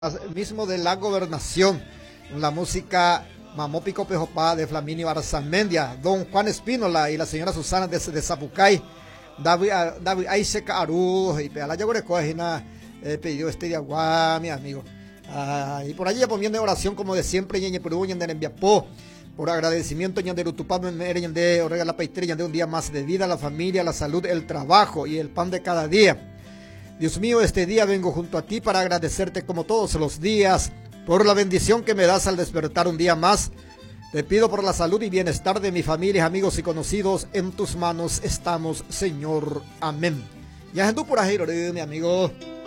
mismo de la gobernación, la música Mamópico Pejopá de Flaminio Arzamendia, don Juan Espínola y la señora Susana de Zapucay, David Aiseca Aru, y Peala Yagorecojina, pedido este de agua, mi amigo. Y por allí ya poniendo en oración, como de siempre, Ñeñe Perú, Ñende Enviapó, por agradecimiento, Ñende Rutupam, Ñende Orega la Paitre, Ñende un día más de vida, la familia, la salud, el trabajo y el pan de cada día. Dios mío, este día vengo junto a ti para agradecerte como todos los días por la bendición que me das al despertar un día más. Te pido por la salud y bienestar de mi familia, amigos y conocidos. En tus manos estamos, Señor. Amén. Ya es tu por ahí, mi amigo.